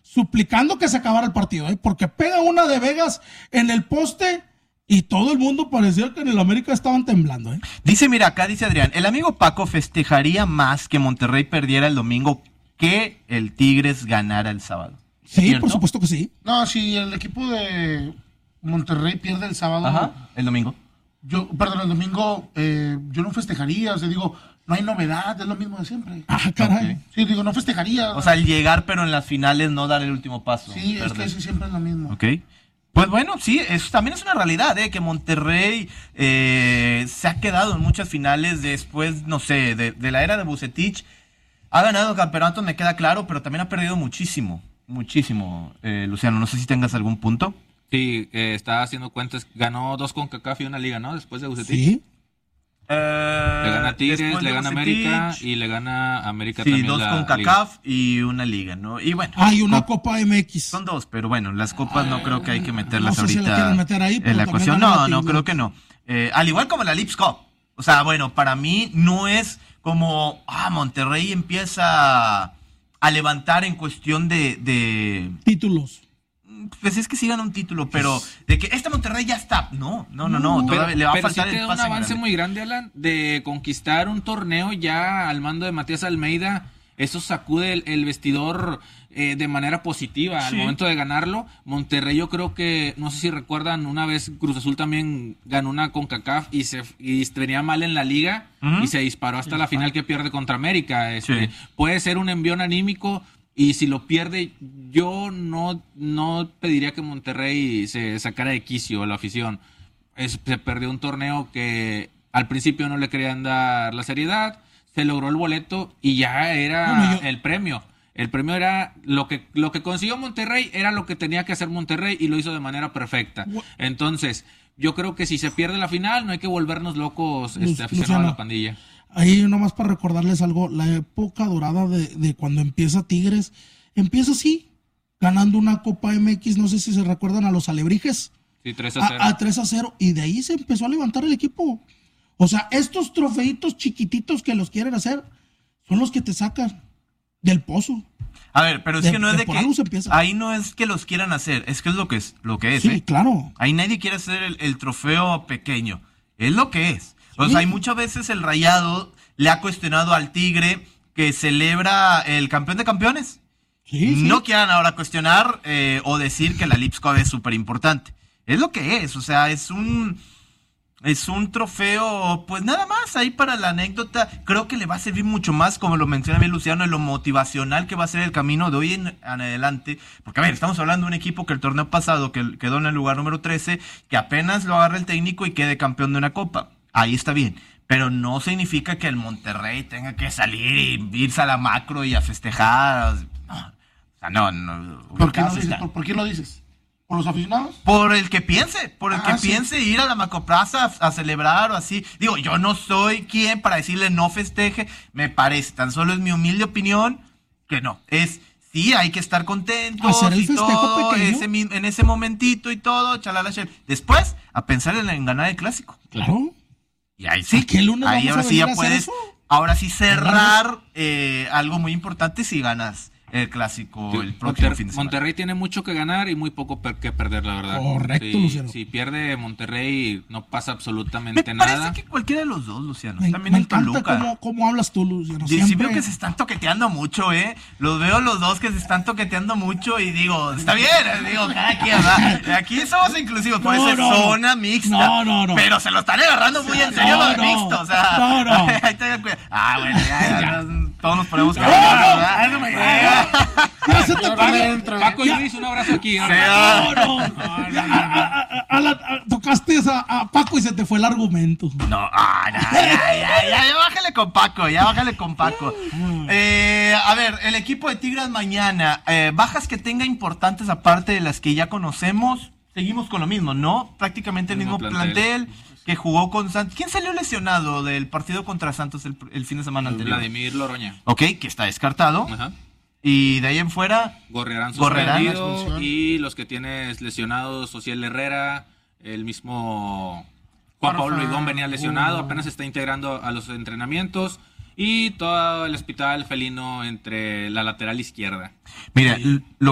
suplicando que se acabara el partido, porque pega una de Vegas en el poste y todo el mundo parecía que en el América estaban temblando. Dice, mira, acá dice Adrián, el amigo Paco festejaría más que Monterrey perdiera el domingo que el Tigres ganara el sábado. Sí, ¿cierto? por supuesto que sí. No, si el equipo de Monterrey pierde el sábado. Ajá, el domingo. El domingo yo no festejaría, o sea, digo, no hay novedad, es lo mismo de siempre. Ah, caray. Okay. Sí, digo, no festejaría. O sea, el llegar, pero en las finales no dar el último paso. Sí, es que eso siempre es lo mismo. Ok. Pues bueno, sí, eso también es una realidad, que Monterrey se ha quedado en muchas finales después, no sé, de la era de Vucetich. Ha ganado campeonatos, me queda claro, pero también ha perdido muchísimo, Luciano. No sé si tengas algún punto. Sí, estaba haciendo cuentas, ganó 2 CONCACAF y una liga, ¿no? Después de Vucetich. Sí. Le gana a Tigres, le gana a América y le gana a América también. Sí, 2 CONCACAF y una liga, ¿no? Y bueno. Hay una Copa MX. Son 2, pero bueno, las copas no creo que hay que meterlas no sé ahorita si la quieren meter ahí, en la ecuación. No, creo que no. Al igual como la Leagues Cup. O sea, bueno, para mí no es como, Monterrey empieza a levantar en cuestión de títulos. Pues es que sí gana un título, pero de que este Monterrey ya está. No. Todavía le va a faltar sí el un pase avance grande. muy grande, Alan, de conquistar un torneo ya al mando de Matías Almeida. Eso sacude el vestidor de manera positiva. Sí. Al momento de ganarlo, Monterrey, yo creo que, no sé si recuerdan, una vez Cruz Azul también ganó una CONCACAF y venía mal en la liga y se disparó hasta la final que pierde contra América. Sí. Puede ser un envión anímico. Y si lo pierde, yo no pediría que Monterrey se sacara de quicio a la afición. Se perdió un torneo que al principio no le querían dar la seriedad, se logró el boleto y ya era el premio. El premio era lo que consiguió Monterrey, era lo que tenía que hacer Monterrey y lo hizo de manera perfecta. Entonces, yo creo que si se pierde la final, no hay que volvernos locos aficionados a la pandilla. Ahí nomás para recordarles algo, la época dorada de cuando empieza Tigres, empieza así, ganando una Copa MX, no sé si se recuerdan a los Alebrijes. Sí, 3-0. A 3-0, y de ahí se empezó a levantar el equipo. O sea, estos trofeitos chiquititos que los quieren hacer, son los que te sacan del pozo. A ver, pero es que no es de que empieza. Ahí no es que los quieran hacer, es que es lo que es. Sí, claro. Ahí nadie quiere hacer el trofeo pequeño, es lo que es. O sea, hay muchas veces el Rayado le ha cuestionado al Tigre que celebra el campeón de campeones. Sí. No quieran ahora cuestionar o decir que la Leagues Cup es súper importante. Es lo que es, o sea, es un trofeo, pues nada más ahí para la anécdota. Creo que le va a servir mucho más, como lo menciona bien Luciano, en lo motivacional que va a ser el camino de hoy en adelante. Porque, a ver, estamos hablando de un equipo que el torneo pasado que quedó en el lugar número 13, que apenas lo agarra el técnico y quede campeón de una copa. Ahí está bien. Pero no significa que el Monterrey tenga que salir y irse a la macro y a festejar. No. O sea, no. ¿Por qué lo dices? ¿Por los aficionados? Por el que piense, piense ir a la Macroplaza a celebrar o así. Digo, yo no soy quien para decirle no festeje, me parece, tan solo es mi humilde opinión que no. Sí, hay que estar contentos hacer el y festejo todo, pequeño. en ese momentito y todo, chalala. Después, a pensar en ganar el clásico. Claro. Y ahí sí, ahí ahora sí ya puedes, ahora sí cerrar algo muy importante si ganas el clásico el próximo fin de semana. Monterrey tiene mucho que ganar y muy poco que perder, la verdad. Correcto, Luciano. Si pierde Monterrey, no pasa absolutamente nada. Me nada. parece que cualquiera de los dos, Luciano. Me encanta cómo hablas tú, Luciano. Sí veo que se están toqueteando mucho, Los veo los dos que se están toqueteando mucho y digo, está bien, cada quien, ¿verdad? Aquí somos inclusivos, puede ser zona mixta. No. Pero se lo están agarrando muy en serio lo de mixto, o sea. No. Ahí tengan cuidado. Bueno, ya. Todos nos ponemos Paco y Luis, un abrazo aquí. Tocaste a Paco y se te fue el argumento. No, ya bájale con Paco, a ver, el equipo de Tigres mañana, bajas que tenga importantes aparte de las que ya conocemos, seguimos con lo mismo, ¿no? Prácticamente el mismo plantel que jugó con Santos. ¿Quién salió lesionado del partido contra Santos el fin de semana anterior? Vladimir Loroña. Ok, que está descartado. Ajá. Y de ahí en fuera, Gorrearán suspendido, y los que tienes lesionados, Ociel Herrera, el mismo Juan Pablo Higón venía lesionado, apenas se está integrando a los entrenamientos, y todo el hospital felino entre la lateral izquierda. mira,